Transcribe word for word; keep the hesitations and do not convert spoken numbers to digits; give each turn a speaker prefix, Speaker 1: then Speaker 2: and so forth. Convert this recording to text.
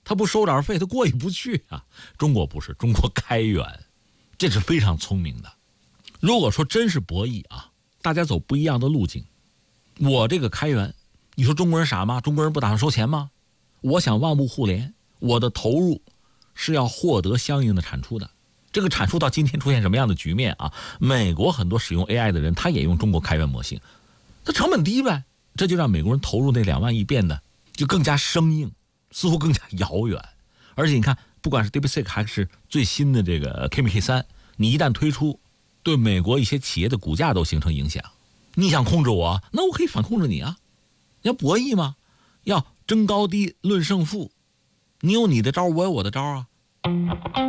Speaker 1: 他不收点费，他过意不去啊。中国不是，中国开源，这是非常聪明的。如果说真是博弈啊，大家走不一样的路径，我这个开源，你说中国人傻吗？中国人不打算收钱吗？我想万物互联，我的投入是要获得相应的产出的。这个产出到今天出现什么样的局面啊？美国很多使用 A I 的人，他也用中国开源模型，它成本低呗，这就让美国人投入那两万亿变得就更加生硬，似乎更加遥远。而且你看，不管是 DeepSeek 还是最新的这个 K M K 三，你一旦推出，对美国一些企业的股价都形成影响。你想控制我，那我可以反控制你啊。要博弈吗？要争高低论胜负，你有你的招，我有我的招啊。